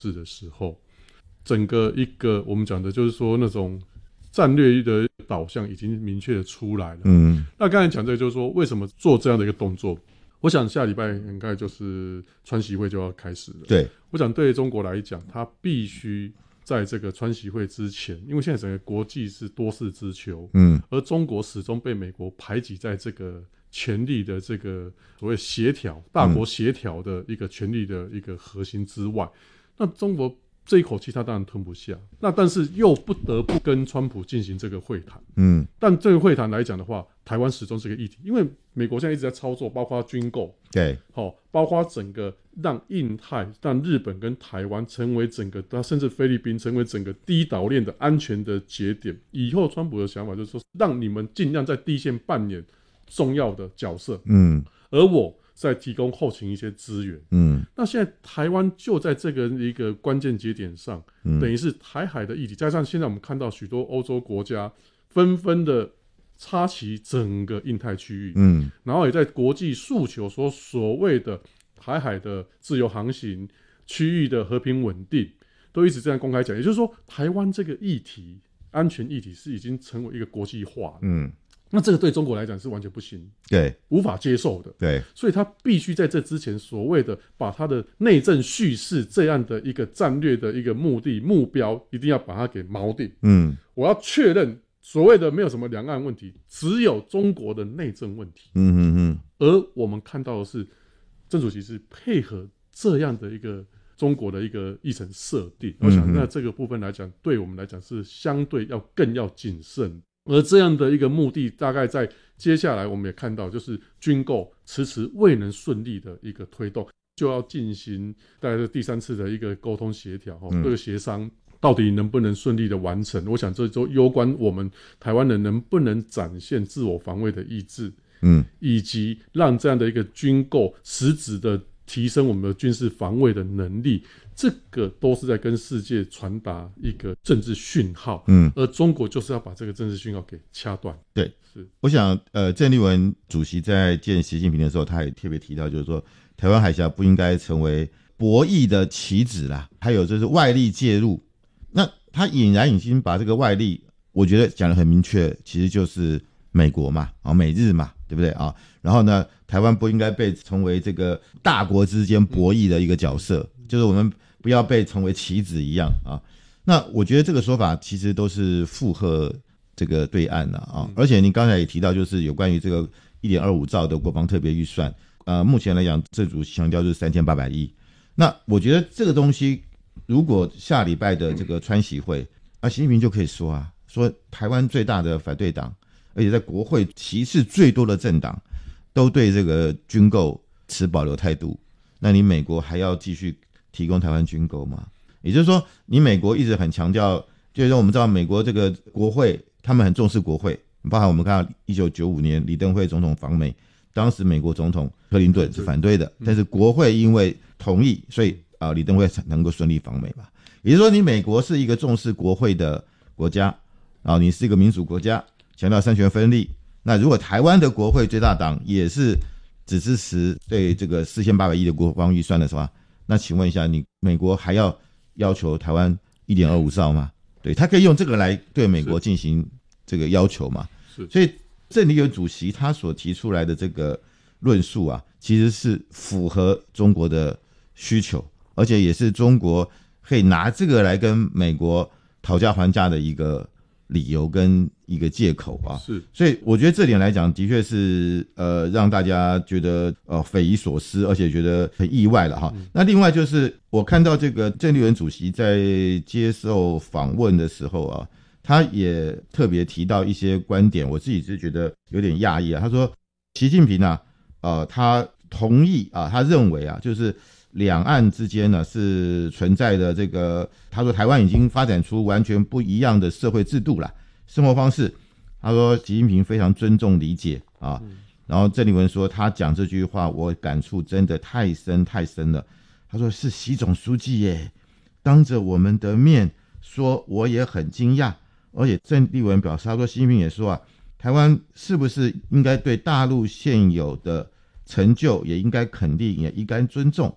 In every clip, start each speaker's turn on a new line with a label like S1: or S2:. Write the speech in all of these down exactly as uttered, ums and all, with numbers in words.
S1: 制的时候，整个一个我们讲的就是说那种战略的导向已经明确的出来了。嗯，那刚才讲这个就是说为什么做这样的一个动作，我想下礼拜应该就是川习会就要开始了。对，我想对中国来讲，它必须在这个川习会之前，因为现在整个国际是多事之秋，嗯，而中国始终被美国排挤在这个权力的这个所谓协调大国协调的一个权力的一个核心之外，嗯，那中国这一口气他当然吞不下，那但是又不得不跟川普进行这个会谈。嗯，但这个会谈来讲的话，台湾始终是个议题，因为美国现在一直在操作，包括军购，对，好，包括整个让印太、让日本跟台湾成为整个，甚至菲律宾成为整个第一岛链的安全的节点。以后川普的想法就是说，让你们尽量在第一线扮演重要的角色，嗯，而我在提供后勤一些资源，嗯，那现在台湾就在这个一个关键节点上，嗯，等于是台海的议题，加上现在我们看到许多欧洲国家纷纷的插旗整个印太区域，嗯，然后也在国际诉求说所谓的台海的自由航行、区域的和平稳定，都一直这样公开讲。也就是说，台湾这个议题、安全议题是已经成为一个国际化，嗯。那这个对中国来讲是完全不行，对，无法接受的，对，所以他必须在这之前所谓的把他的内政叙事这样的一个战略的一个目的目标，一定要把它给锚定。嗯，我要确认所谓的没有什么两岸问题，只有中国的内政问题。嗯嗯嗯。而我们看到的是，郑主席是配合这样的一个中国的一个议程设定，我想那这个部分来讲，对我们来讲是相对要更要谨慎。而这样的一个目的，大概在接下来我们也看到，就是军购迟迟未能顺利的一个推动，就要进行大概是第三次的一个沟通协调，这个协商到底能不能顺利的完成？我想这就攸关我们台湾人能不能展现自我防卫的意志，嗯，以及让这样的一个军购实质的提升我们的军事防卫的能力。这个都是在跟世界传达一个政治讯号，嗯，而中国就是要把这个政治讯号给掐断。对，是。
S2: 我想，呃，郑丽文主席在见习近平的时候，他也特别提到，就是说，台湾海峡不应该成为博弈的棋子啦，还有就是外力介入。那他俨然已经把这个外力，我觉得讲得很明确，其实就是美国嘛，啊，美日嘛，对不对啊？然后呢，台湾不应该被成为这个大国之间博弈的一个角色，嗯，就是我们不要被成为棋子一样啊。那我觉得这个说法其实都是附和这个对岸了 啊, 啊、嗯。而且您刚才也提到，就是有关于这个 一点二五兆的国防特别预算，呃，目前来讲，政府强调就是三千八百亿。那我觉得这个东西，如果下礼拜的这个川习会，啊，习近平就可以说啊，说台湾最大的反对党，而且在国会席次最多的政党，都对这个军购持保留态度。那你美国还要继续提供台湾军购吗？也就是说，你美国一直很强调，就是说我们知道美国这个国会，他们很重视国会，包含我们看到一九九五年李登辉总统访美，当时美国总统克林顿是反对的，但是国会因为同意，所以啊、呃、李登辉能够顺利访美嘛。也就是说，你美国是一个重视国会的国家，然后你是一个民主国家，强调三权分立。那如果台湾的国会最大党也是只支持对这个四千八百亿的国防预算的话，那请问一下，你美国还要要求台湾 一点二五兆吗？对，他可以用这个来对美国进行这个要求嘛？是。所以郑丽文主席他所提出来的这个论述啊，其实是符合中国的需求，而且也是中国可以拿这个来跟美国讨价还价的一个理由跟一个借口啊。是。所以我觉得这点来讲，的确是呃让大家觉得呃匪夷所思，而且觉得很意外了哈。嗯、那另外就是我看到这个郑丽文主席在接受访问的时候啊，他也特别提到一些观点，我自己是觉得有点讶异啊。他说，习近平啊，呃，他同意啊，他认为啊，就是两岸之间呢是存在的这个，他说台湾已经发展出完全不一样的社会制度啦，生活方式。他说习近平非常尊重理解啊，然后郑丽文说他讲这句话我感触真的太深太深了。他说是习总书记耶，当着我们的面说，我也很惊讶。而且郑丽文表示，他说习近平也说啊，台湾是不是应该对大陆现有的成就也应该肯定，也应该尊重。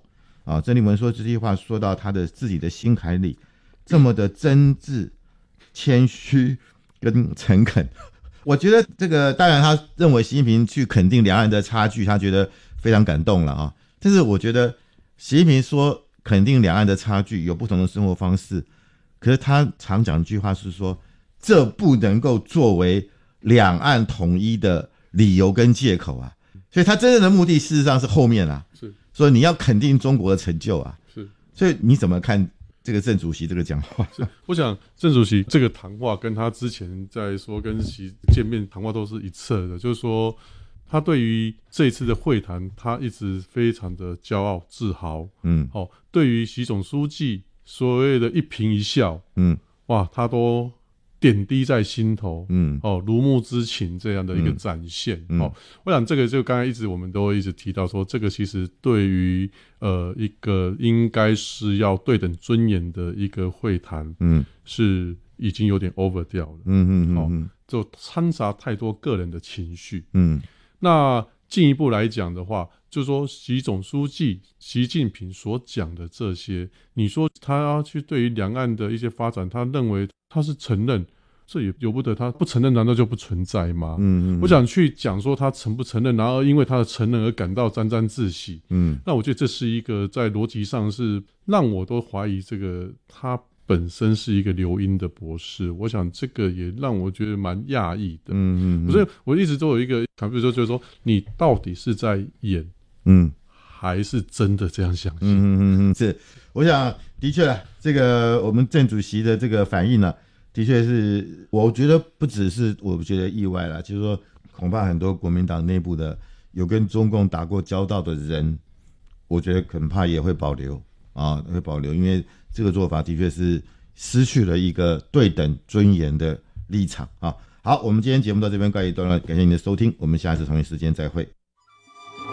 S2: 啊，郑丽文说这句话说到他的自己的心坎里，这么的真挚、谦虚跟诚恳。我觉得这个当然他认为习近平去肯定两岸的差距，他觉得非常感动了啊。但是我觉得习近平说肯定两岸的差距，有不同的生活方式，可是他常讲一句话是说，这不能够作为两岸统一的理由跟借口啊。所以他真正的目的事实上是后面啊，
S1: 是
S2: 说你要肯定中国的成就啊。
S1: 是，
S2: 所以你怎么看这个郑主席这个讲话？
S1: 是，我想郑主席这个谈话跟他之前在说跟习见面谈话都是一致的，就是说他对于这一次的会谈，他一直非常的骄傲自豪。嗯，哦，对于习总书记所谓的一颦一笑，嗯，哇，他都点滴在心头，嗯，哦，如沐之情这样的一个展现，嗯、哦，我想这个就刚才一直我们都一直提到说，这个其实对于呃一个应该是要对等尊严的一个会谈，嗯，是已经有点 over 掉了，嗯嗯嗯，哦，就掺杂太多个人的情绪，嗯，那进一步来讲的话，就是说习总书记习近平所讲的这些，你说他要去对于两岸的一些发展，他认为他是承认，这也由不得他不承认，难道就不存在吗？嗯嗯，我想去讲说他承不承认，然后因为他的承认而感到沾沾自喜。嗯，那我觉得这是一个在逻辑上是让我都怀疑这个他本身是一个留英的博士。我想这个也让我觉得蛮讶异的。嗯嗯，所以我一直都有一个感觉，就是说你到底是在演，嗯，还是真的这样相信？嗯
S2: 嗯嗯，是，我想的确啦，这个我们郑主席的这个反应呢、啊。的确是，我觉得不只是我觉得意外啦，就是说恐怕很多国民党内部的有跟中共打过交道的人，我觉得恐怕也会保留啊，会保留，因为这个做法的确是失去了一个对等尊严的立场啊。好，我们今天节目到这边告一段落，感谢您的收听，我们下次同一时间再会。